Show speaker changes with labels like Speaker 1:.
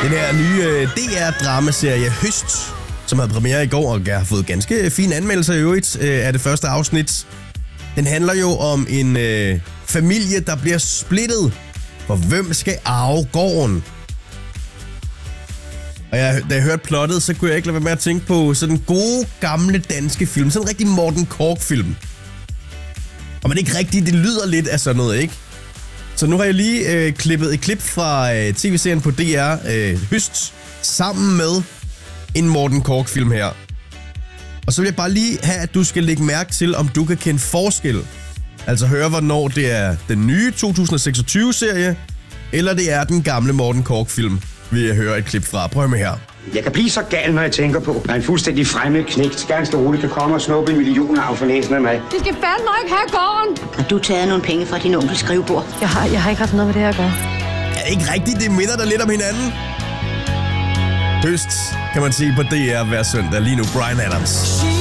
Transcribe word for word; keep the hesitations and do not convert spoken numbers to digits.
Speaker 1: Den her nye øh, D R-dramaserie Høst, som havde premiere i går og har fået ganske fine anmeldelser i øvrigt øh, af det første afsnit. Den handler jo om en øh, familie, der bliver splittet. For hvem skal arve gården? Og jeg, da jeg hørte plottet, så kunne jeg ikke lade være med at tænke på sådan en gode, gamle danske film. Sådan en rigtig Morten Korch-film. Og men ikke rigtigt, det lyder lidt af sådan noget, ikke? Så nu har jeg lige øh, klippet et klip fra øh, tv-serien på D R øh, Høst, sammen med en Morten Korch-film her. Og så vil jeg bare lige have, at du skal lægge mærke til, om du kan kende forskel. Altså høre, hvornår det er den nye to tusind seksogtyve-serie, eller det er den gamle Morten Korch-film, vil jeg høre et klip fra. Prøv med her.
Speaker 2: Jeg kan blive så gal, når jeg tænker på, at en fuldstændig fremmed knægt ganske roligt kan komme og snuppe en million af for næsen af mig.
Speaker 3: Det skal fandme ikke have gården!
Speaker 4: Har du taget nogle penge fra din onkels skrivebord?
Speaker 3: Jeg har, jeg har ikke haft noget med det her at gøre.
Speaker 1: Er det ikke rigtigt? Det minder der lidt om hinanden. Høst kan man sige på D R hver søndag. Lige nu Bryan Adams.